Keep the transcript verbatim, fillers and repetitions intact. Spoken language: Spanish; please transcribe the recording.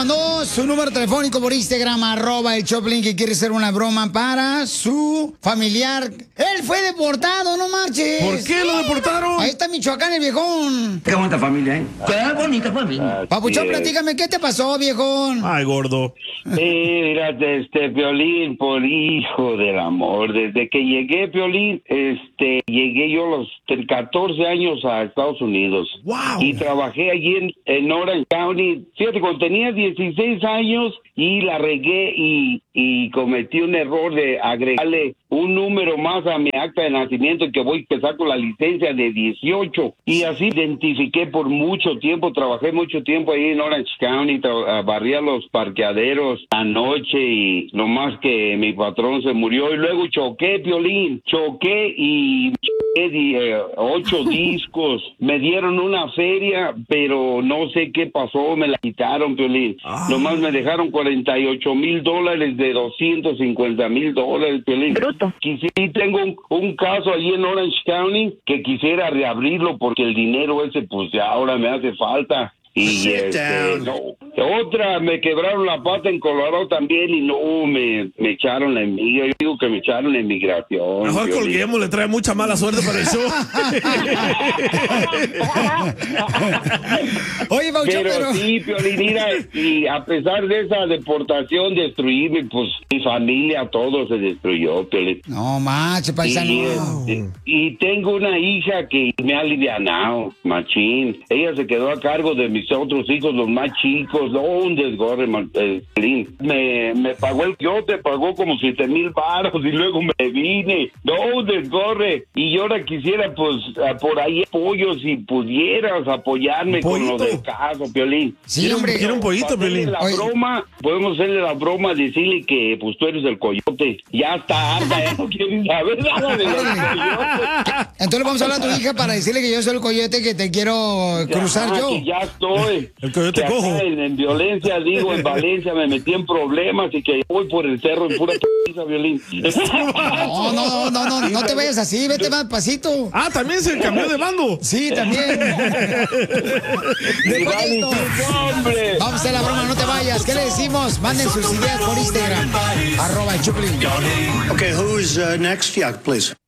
mandó su número telefónico por Instagram, arroba el Choplin, que quiere hacer una broma para su familiar. Él fue deportado, no marches. ¿Por qué lo deportaron? Ahí está Michoacán, el viejón. Qué bonita familia, ¿eh? Qué bonita familia. Papuchón, platícame, ¿qué te pasó, viejón? Ay, gordo. Sí, mira, este, Piolín, por hijo del amor, desde que llegué, Piolín, este, llegué yo a los catorce años a Estados Unidos. Wow. Y trabajé allí en, en Orange County. Fíjate, cuando tenía dieciséis años y la regué y, y cometí un error de agregarle un número más a mi acta de nacimiento, que voy a empezar con la licencia de dieciocho. Y así identifiqué por mucho tiempo, trabajé mucho tiempo ahí en Orange County, tra- barría los parqueaderos anoche y nomás que mi patrón se murió y luego choqué, Piolín, choqué y choqué eh, ocho discos. Me dieron una feria, pero no sé qué pasó, me la quitaron, Piolín. Ah. Nomás me dejaron cuarenta y ocho mil dólares de doscientos cincuenta mil dólares, Piolín. Bruto. Quisiera, tengo un, un caso allí en Orange County que quisiera reabrirlo porque el dinero ese pues ya ahora me hace falta. Y este, no. Otra, me quebraron la pata en Colorado también y no, me, me echaron la emigración. Yo digo que me echaron la inmigración. Mejor colguemos, le trae mucha mala suerte para el show. Oye, Pauchón, pero, pero... sí, Piolín, mira, y a pesar de esa deportación, destruirme, pues mi familia, todo se destruyó, Piolín. No, macho, paisano. Y, este, y tengo una hija que me ha alivianado, machín. Ella se quedó a cargo de mis otros hijos, los más chicos. No, un desgorre, Piolín. Me, me pagó el yo te pagó como siete mil baros y luego me vine. No, un desgorre. Y yo ahora quisiera, pues, por ahí apoyo, si pudieras apoyarme con lo del caso, Piolín. Sí, hombre. Quiero un pollito, Piolín. La broma, podemos hacerle la broma, decirle que, pues, tú eres el coyote. Ya está harta, ya no quieres saber nada de los coyotes. Entonces vamos a hablar a tu hija para decirle que yo soy el coyote, que te quiero cruzar ya, yo. Que ya estoy. El coyote que cojo. acá En, en violencia, digo, en Valencia me metí en problemas y que voy por el cerro en pura p***, Violín. No, no, no, no, no te vayas así, vete más pasito. Ah, también se cambió de bando. Sí, también. Después hombre. Vamos a hacer la broma, no te vayas. ¿Qué le decimos? Manden sus ideas por Instagram. Arroba el Choplin. Okay, who's uh, next? Yeah, please.